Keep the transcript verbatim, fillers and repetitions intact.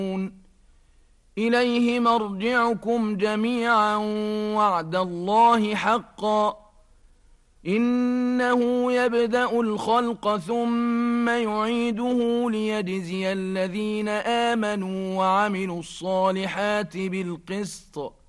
إليه مرجعكم جميعا وعد الله حقا إنه يبدأ الخلق ثم يعيده ليجزي الذين آمنوا وعملوا الصالحات بالقسط